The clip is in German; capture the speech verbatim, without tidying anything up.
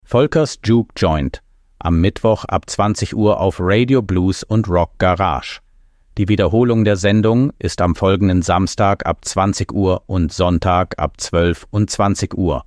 Volkers Juke Joint, am Mittwoch ab zwanzig Uhr auf Radio Blues und Rock Garage. Die Wiederholung der Sendung ist am folgenden Samstag ab zwanzig Uhr und Sonntag ab zwölf und zwanzig Uhr.